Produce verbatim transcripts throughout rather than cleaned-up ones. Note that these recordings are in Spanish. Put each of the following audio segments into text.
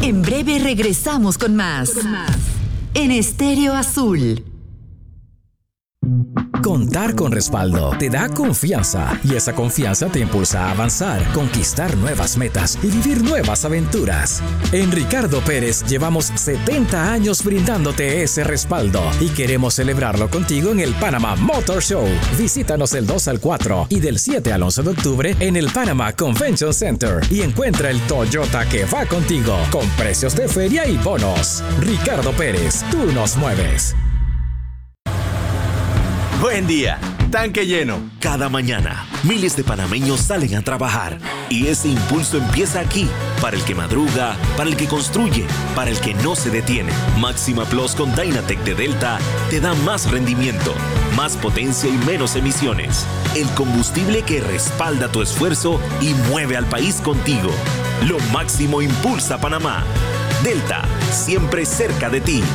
En breve regresamos con más. Con más. En Estéreo Azul. Contar con respaldo te da confianza y esa confianza te impulsa a avanzar, conquistar nuevas metas y vivir nuevas aventuras. En Ricardo Pérez llevamos setenta años brindándote ese respaldo y queremos celebrarlo contigo en el Panama Motor Show. Visítanos del dos al cuatro y del siete al once de octubre en el Panama Convention Center y encuentra el Toyota que va contigo con precios de feria y bonos. Ricardo Pérez, tú nos mueves. Buen día, tanque lleno. Cada mañana, miles de panameños salen a trabajar y ese impulso empieza aquí, para el que madruga, para el que construye, para el que no se detiene. Máxima Plus con Dynatec de Delta te da más rendimiento, más potencia y menos emisiones. El combustible que respalda tu esfuerzo y mueve al país contigo. Lo máximo impulsa Panamá. Delta, siempre cerca de ti.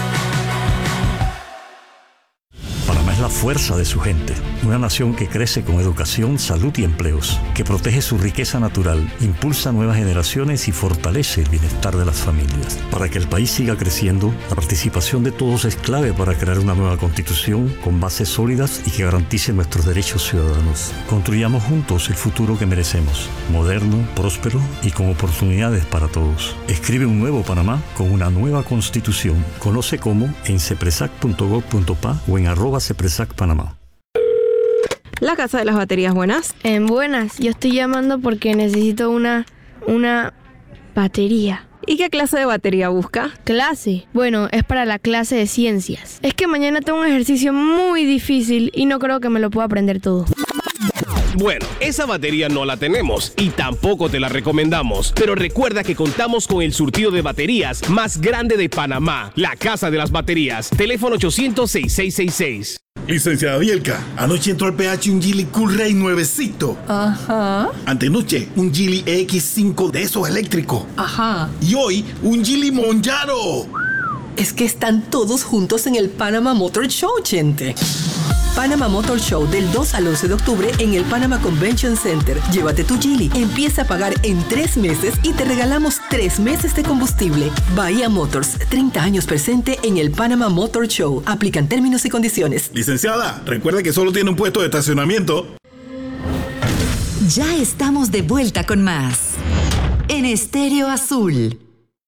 Es la fuerza de su gente, una nación que crece con educación, salud y empleos, que protege su riqueza natural, impulsa nuevas generaciones y fortalece el bienestar de las familias. Para que el país siga creciendo, la participación de todos es clave para crear una nueva constitución con bases sólidas y que garantice nuestros derechos ciudadanos. Construyamos juntos el futuro que merecemos, moderno, próspero y con oportunidades para todos. Escribe un nuevo Panamá con una nueva constitución. Conoce cómo en cepresac punto gov punto pa o en arroba cepresac Panamá. La Casa de las Baterías, buenas. En buenas, yo estoy llamando porque necesito una, una batería. ¿Y qué clase de batería busca? ¿Clase? Bueno, es para la clase de ciencias. Es que mañana tengo un ejercicio muy difícil y no creo que me lo pueda aprender todo. Bueno, esa batería no la tenemos y tampoco te la recomendamos, pero recuerda que contamos con el surtido de baterías más grande de Panamá, la Casa de las Baterías. Teléfono ochocientos, sesenta y seis sesenta y seis. Licenciada Bielka, anoche entró al P H un Geely Cool-Ray nuevecito. Ajá. Antenoche, un Geely E X cinco de esos eléctricos. Ajá. Y hoy, un Geely Monjaro. Es que están todos juntos en el Panama Motor Show, gente. Panama Motor Show del dos al once de octubre en el Panama Convention Center. Llévate tu Geely, empieza a pagar en tres meses y te regalamos tres meses de combustible. Bahía Motors, treinta años presente en el Panama Motor Show. Aplican términos y condiciones. Licenciada, recuerde que solo tiene un puesto de estacionamiento. Ya estamos de vuelta con más. En Estéreo Azul.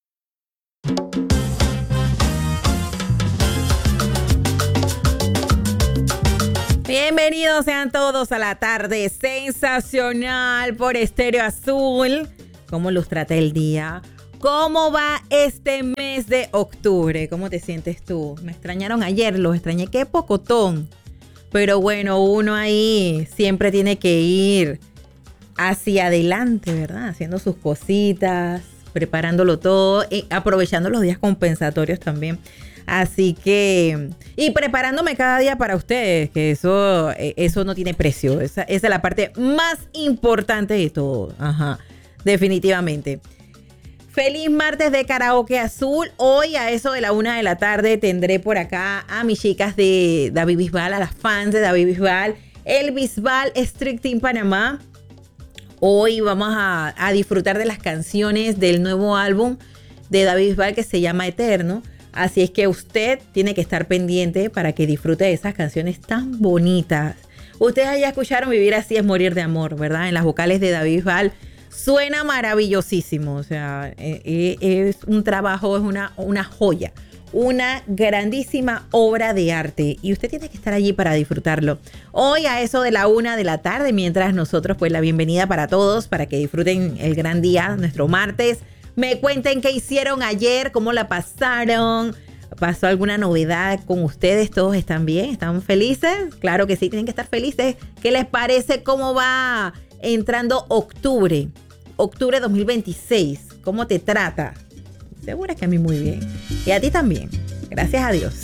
Bienvenidos sean todos a la tarde sensacional por Estéreo Azul. ¿Cómo los trata el día? ¿Cómo va este mes de octubre? ¿Cómo te sientes tú? Me extrañaron ayer, los extrañé. ¡Qué pocotón! Pero bueno, uno ahí siempre tiene que ir hacia adelante, ¿verdad? Haciendo sus cositas, preparándolo todo, y aprovechando los días compensatorios también. Así que, y preparándome cada día para ustedes, que eso, eso no tiene precio. Esa, esa es la parte más importante de todo. Ajá, definitivamente. Feliz martes de Karaoke Azul. Hoy a eso de la una de la tarde tendré por acá a mis chicas de David Bisbal, a las fans de David Bisbal, el Bisbal Street Team Panamá. Hoy vamos a, a disfrutar de las canciones del nuevo álbum de David Bisbal que se llama Eterno. Así es que usted tiene que estar pendiente para que disfrute de esas canciones tan bonitas. Ustedes ya escucharon Vivir Así es Morir de Amor, ¿verdad? En las vocales de David Bisbal. Suena maravillosísimo. O sea, es un trabajo, es una, una joya. Una grandísima obra de arte. Y usted tiene que estar allí para disfrutarlo. Hoy a eso de la una de la tarde, mientras nosotros, pues la bienvenida para todos, para que disfruten el gran día, nuestro martes. Me cuenten qué hicieron ayer, cómo la pasaron. ¿Pasó alguna novedad con ustedes? ¿Todos están bien? ¿Están felices? Claro que sí, tienen que estar felices. ¿Qué les parece cómo va entrando octubre? Octubre dos mil veintiséis. ¿Cómo te trata? Seguro que a mí muy bien. Y a ti también. Gracias a Dios.